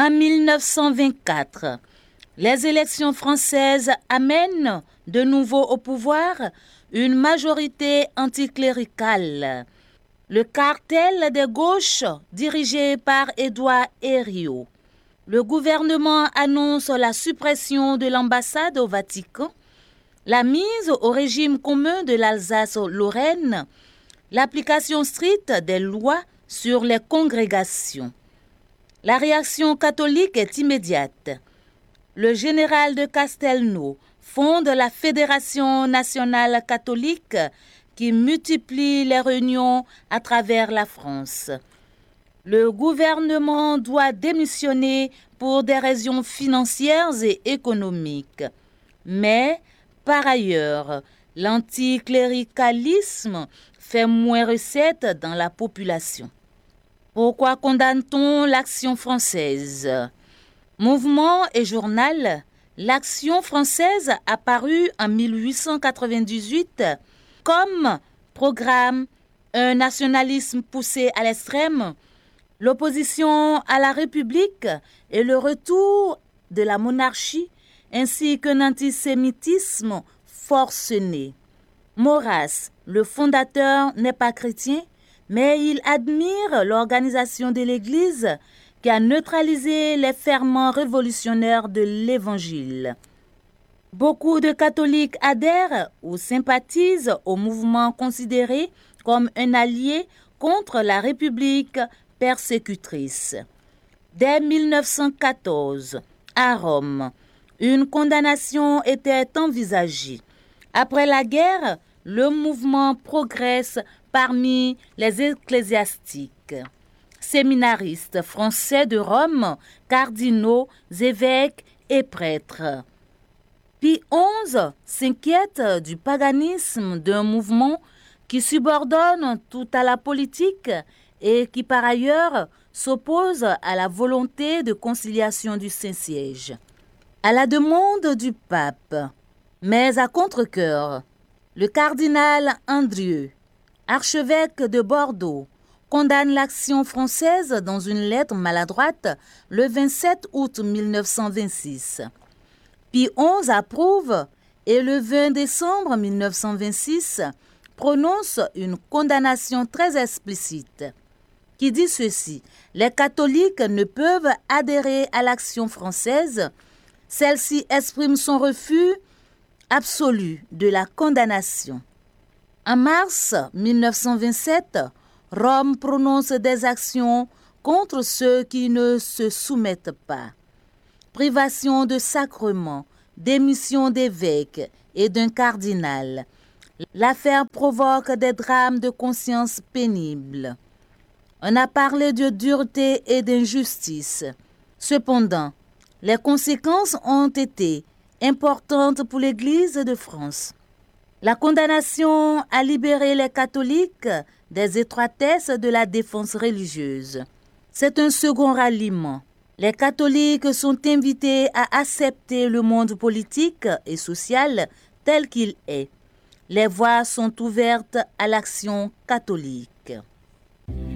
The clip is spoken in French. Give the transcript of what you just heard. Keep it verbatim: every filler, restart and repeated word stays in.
En mille neuf cent vingt-quatre, les élections françaises amènent de nouveau au pouvoir une majorité anticléricale. Le cartel des gauches, dirigé par Édouard Herriot. Le gouvernement annonce la suppression de l'ambassade au Vatican, la mise au régime commun de l'Alsace-Lorraine, l'application stricte des lois sur les congrégations. La réaction catholique est immédiate. Le général de Castelnau fonde la Fédération nationale catholique qui multiplie les réunions à travers la France. Le gouvernement doit démissionner pour des raisons financières et économiques. Mais, par ailleurs, l'anticléricalisme fait moins recette dans la population. Pourquoi condamne-t-on l'Action française? Mouvement et journal, l'Action française apparut en mille huit cent quatre-vingt-dix-huit comme programme un nationalisme poussé à l'extrême, l'opposition à la République et le retour de la monarchie, ainsi qu'un antisémitisme forcené. Maurras, le fondateur, n'est pas chrétien, mais il admire l'organisation de l'Église qui a neutralisé les ferments révolutionnaires de l'Évangile. Beaucoup de catholiques adhèrent ou sympathisent au mouvement considéré comme un allié contre la République persécutrice. Dès mille neuf cent quatorze, à Rome, une condamnation était envisagée. Après la guerre, le mouvement progresse parmi les ecclésiastiques, séminaristes français de Rome, cardinaux, évêques et prêtres. Pie onze s'inquiète du paganisme d'un mouvement qui subordonne tout à la politique et qui par ailleurs s'oppose à la volonté de conciliation du Saint-Siège. À la demande du pape, mais à contre-cœur, le cardinal Andrieux, archevêque de Bordeaux, condamne l'Action française dans une lettre maladroite le vingt-sept août mille neuf cent vingt-six. Pie onze approuve et le vingt décembre mille neuf cent vingt-six prononce une condamnation très explicite qui dit ceci: les catholiques ne peuvent adhérer à l'Action française, celle-ci exprime son refus absolu de la condamnation. En mars mille neuf cent vingt-sept, Rome prononce des actions contre ceux qui ne se soumettent pas. Privation de sacrement, démission d'évêques et d'un cardinal. L'affaire provoque des drames de conscience pénibles. On a parlé de dureté et d'injustice. Cependant, les conséquences ont été importante pour l'Église de France. La condamnation a libéré les catholiques des étroitesses de la défense religieuse. C'est un second ralliement. Les catholiques sont invités à accepter le monde politique et social tel qu'il est. Les voies sont ouvertes à l'action catholique.